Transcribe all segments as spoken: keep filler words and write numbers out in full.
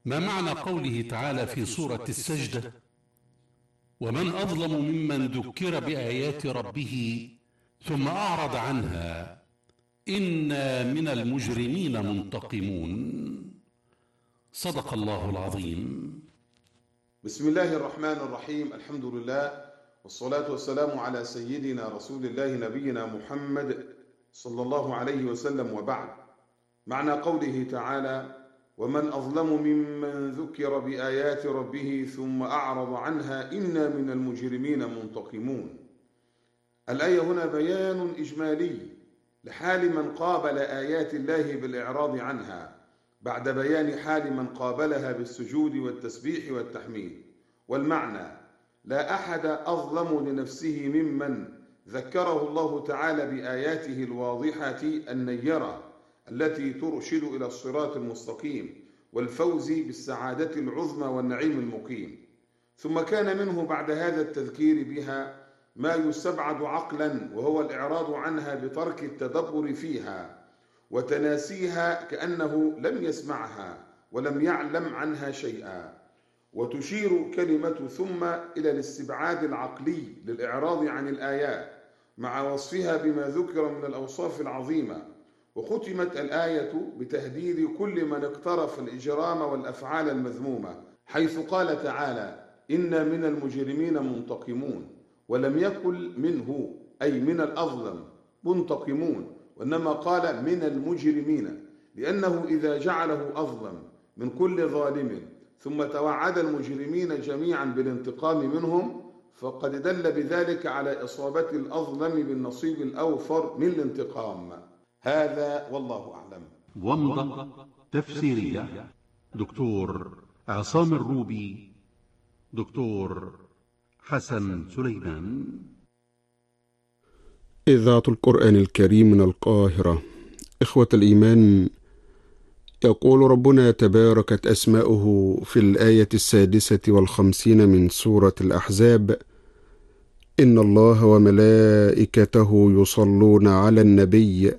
ما معنى قوله تعالى في سورة السجدة: ومن أظلم ممن ذكر بآيات ربه ثم أعرض عنها إنا من المجرمين منتقمون؟ صدق الله العظيم. بسم الله الرحمن الرحيم. الحمد لله والصلاة والسلام على سيدنا رسول الله نبينا محمد صلى الله عليه وسلم، وبعد. معنى قوله تعالى: ومن أظلم ممن ذكر بآيات ربه ثم أعرض عنها إنا من المجرمين منتقمون. الآية هنا بيان إجمالي لحال من قابل آيات الله بالإعراض عنها بعد بيان حال من قابلها بالسجود والتسبيح والتحميد. والمعنى: لا أحد أظلم لنفسه ممن ذكره الله تعالى بآياته الواضحة النيرة التي ترشد إلى الصراط المستقيم والفوز بالسعادة العظمى والنعيم المقيم، ثم كان منه بعد هذا التذكير بها ما يستبعد عقلا، وهو الإعراض عنها بترك التدبر فيها وتناسيها كأنه لم يسمعها ولم يعلم عنها شيئا. وتشير كلمة ثم إلى الاستبعاد العقلي للإعراض عن الآيات مع وصفها بما ذكر من الأوصاف العظيمة. وختمت الآية بتهديد كل من اقترف الإجرام والأفعال المذمومة، حيث قال تعالى: إنا من المجرمين منتقمون، ولم يقل منه أي من الأظلم منتقمون، وإنما قال من المجرمين، لأنه إذا جعله أظلم من كل ظالم ثم توعد المجرمين جميعا بالانتقام منهم فقد دل بذلك على إصابة الأظلم بالنصيب الأوفر من الانتقام. هذا والله أعلم. ومضة تفسيرية دكتور عصام الروبي، دكتور حسن سليمان. إذاعة القرآن الكريم من القاهرة. إخوة الإيمان، يقول ربنا تباركت أسماؤه في الآية السادسة والخمسين من سورة الأحزاب: إن الله وملائكته يصلون على النبي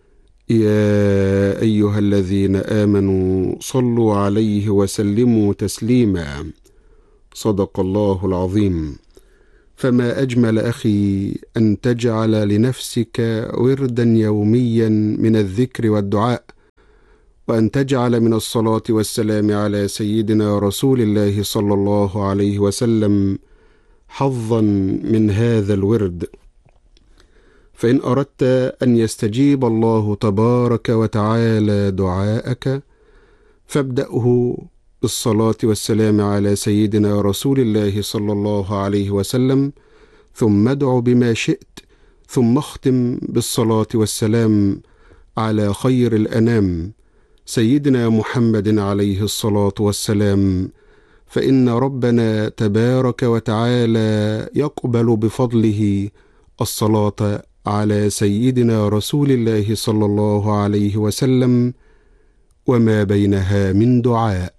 يا أيها الذين آمنوا صلوا عليه وسلموا تسليما. صدق الله العظيم. فما أجمل أخي أن تجعل لنفسك وردا يوميا من الذكر والدعاء، وأن تجعل من الصلاة والسلام على سيدنا رسول الله صلى الله عليه وسلم حظا من هذا الورد. فإن أردت أن يستجيب الله تبارك وتعالى دعاءك فابدأه بالصلاة والسلام على سيدنا رسول الله صلى الله عليه وسلم، ثم ادع بما شئت، ثم اختم بالصلاة والسلام على خير الأنام سيدنا محمد عليه الصلاة والسلام، فإن ربنا تبارك وتعالى يقبل بفضله الصلاة على سيدنا رسول الله صلى الله عليه وسلم وما بينها من دعاء.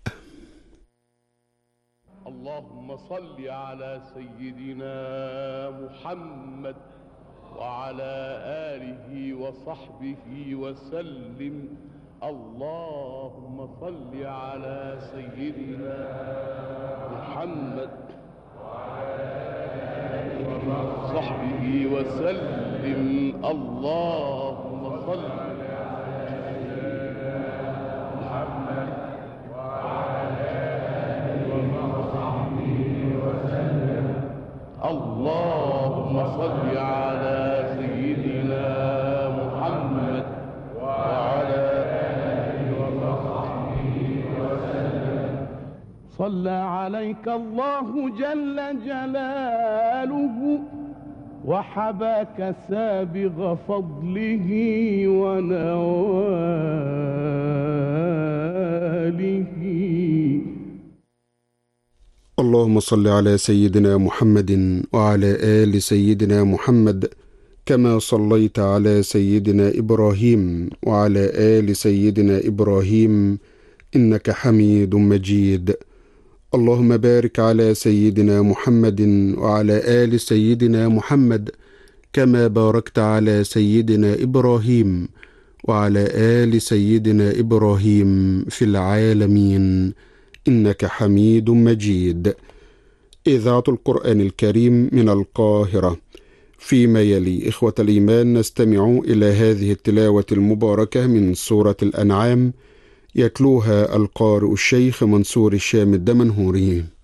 اللهم صل على سيدنا محمد وعلى آله وصحبه وسلم. اللهم صل على سيدنا محمد وعلى آله وصحبه وسلم. اللهم صل على سيدنا محمد وعلى آله وصحبه وسلم. اللهم صل على سيدنا محمد وعلى صلى عليك الله جل جلاله وحباك سابغ فضله ونواله. اللهم صل على سيدنا محمد وعلى آل سيدنا محمد كما صليت على سيدنا إبراهيم وعلى آل سيدنا إبراهيم إنك حميد مجيد. اللهم بارك على سيدنا محمد وعلى آل سيدنا محمد كما باركت على سيدنا إبراهيم وعلى آل سيدنا إبراهيم في العالمين إنك حميد مجيد. إذاعة القرآن الكريم من القاهرة. فيما يلي إخوة الإيمان نستمع إلى هذه التلاوة المباركة من سورة الأنعام، يتلوها القارئ الشيخ منصور الشام الدمنهوري.